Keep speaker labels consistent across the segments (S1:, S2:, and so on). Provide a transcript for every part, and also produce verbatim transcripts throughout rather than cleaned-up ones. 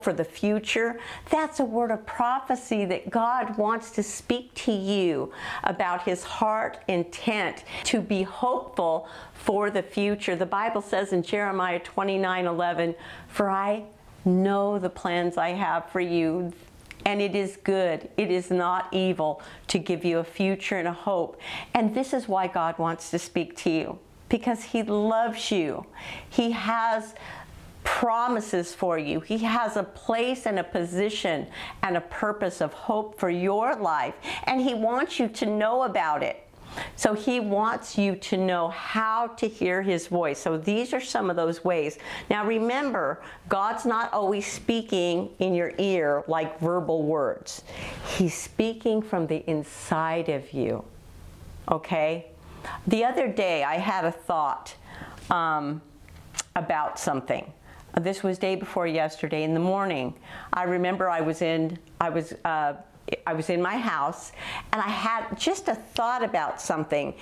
S1: for the future. That's a word of prophecy that God wants to speak to you about his heart intent to be hopeful for the future. The Bible says in Jeremiah twenty-nine eleven, "For I know the plans I have for you, and it is good, it is not evil, to give you a future and a hope." And this is why God wants to speak to you, because he loves you. He has promises for you. He has a place and a position and a purpose of hope for your life, and he wants you to know about it. So he wants you to know how to hear his voice. So these are some of those ways. Now remember, God's not always speaking in your ear like verbal words. He's speaking from the inside of you. Okay? The other day I had a thought um, about something. This was day before yesterday in the morning. I remember I was in, I was, uh, I was in my house, and I had just a thought about something.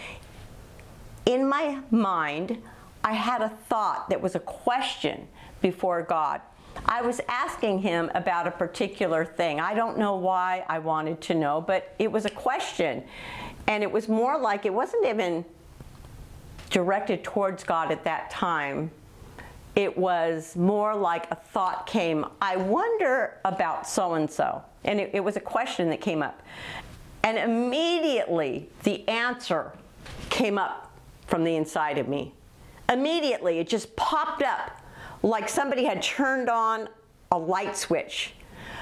S1: In my mind, I had a thought that was a question before God. I was asking him about a particular thing. I don't know why I wanted to know, but it was a question. And it was more like, it wasn't even directed towards God at that time. It was more like a thought came, I wonder about so-and-so. And it, it was a question that came up. And immediately the answer came up from the inside of me. Immediately it just popped up like somebody had turned on a light switch.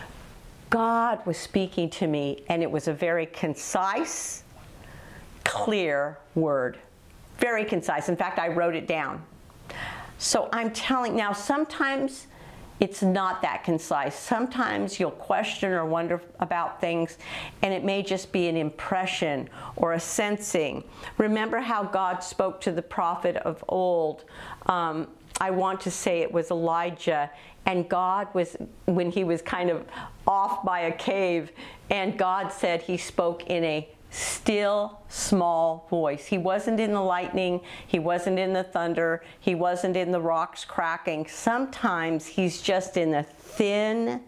S1: God was speaking to me, and it was a very concise, clear word. Very concise. In fact, I wrote it down. So I'm telling, now sometimes it's not that concise. Sometimes you'll question or wonder about things, and it may just be an impression or a sensing. Remember how God spoke to the prophet of old. Um, I want to say it was Elijah, and God was, when he was kind of off by a cave, and God said he spoke in a still small voice. He wasn't in the lightning, he wasn't in the thunder, he wasn't in the rocks cracking. Sometimes he's just in a thin,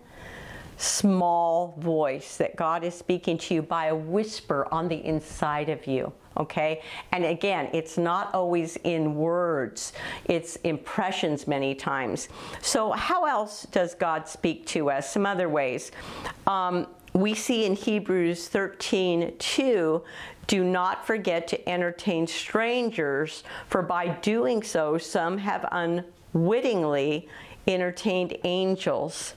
S1: small voice that God is speaking to you by a whisper on the inside of you. Okay? And again, it's not always in words, it's impressions many times. So how else does God speak to us? Some other ways. Um, We see in Hebrews thirteen two, "Do not forget to entertain strangers, for by doing so some have unwittingly entertained angels."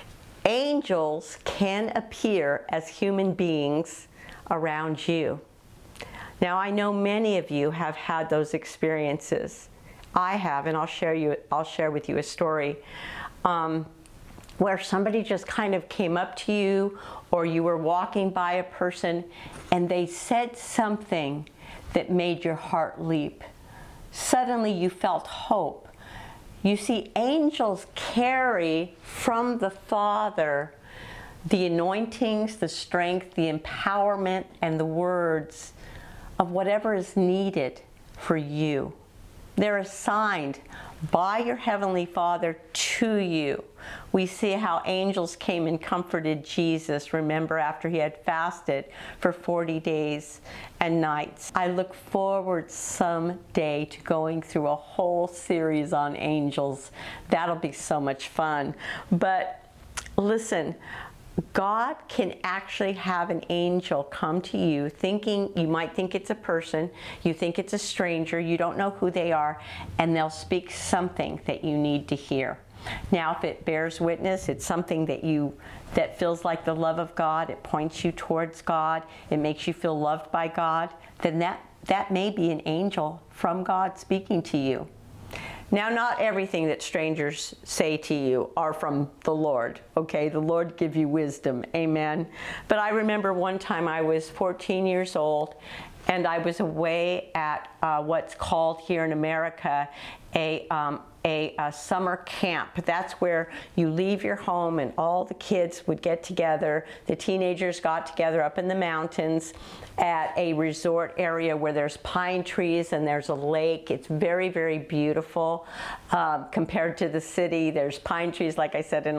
S1: Angels can appear as human beings around you. Now I know many of you have had those experiences. I have, and I'll share you. I'll share with you a story. Um, where somebody just kind of came up to you, or you were walking by a person and they said something that made your heart leap. Suddenly you felt hope. You see, angels carry from the Father the anointings, the strength, the empowerment, and the words of whatever is needed for you. They're assigned by your Heavenly Father to you. We see how angels came and comforted Jesus, remember, after he had fasted for forty days and nights. I look forward someday to going through a whole series on angels. That'll be so much fun. But listen, God can actually have an angel come to you thinking, you might think it's a person, you think it's a stranger, you don't know who they are, and they'll speak something that you need to hear. Now, if it bears witness, it's something that you, that feels like the love of God, it points you towards God, it makes you feel loved by God, then that, that may be an angel from God speaking to you. Now, not everything that strangers say to you are from the Lord, okay? The Lord give you wisdom, amen? But I remember one time I was fourteen years old, and I was away at uh, what's called here in America a, um, a, a summer camp. That's where you leave your home and all the kids would get together. The teenagers got together up in the mountains at a resort area where there's pine trees and there's a lake. It's very, very beautiful uh, compared to the city. There's pine trees, like I said, in